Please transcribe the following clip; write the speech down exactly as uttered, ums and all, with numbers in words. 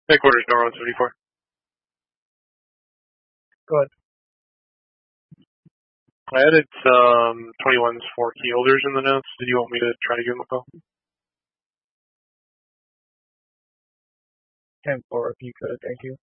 Headquarters, Nora one seventy-four. Go ahead. I added some twenty-ones for key holders in the notes. Did you want me to try to give them a call? ten four if you could, thank you.